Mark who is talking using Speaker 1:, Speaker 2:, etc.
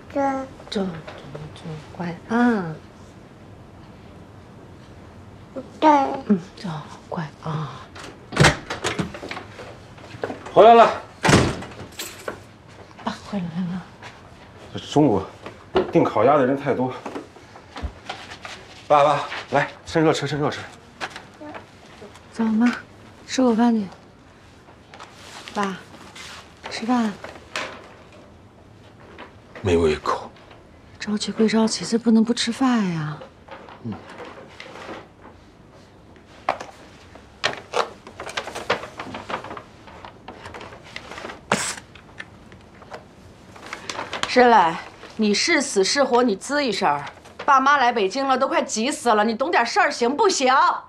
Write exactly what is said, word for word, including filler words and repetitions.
Speaker 1: 这
Speaker 2: 这这这乖啊。
Speaker 1: 对。
Speaker 2: 嗯，这乖啊。
Speaker 3: 回来了。
Speaker 2: 爸回来了。
Speaker 3: 这中午订烤鸭的人太多。爸爸，来趁热吃，趁热吃。
Speaker 2: 走妈，吃口饭去。爸，吃饭。
Speaker 3: 没胃口。
Speaker 2: 着急归着急，这不能不吃饭呀。嗯。诗蕾，你是死是活，你吱一声。爸妈来北京了，都快急死了，你懂点事儿行不行？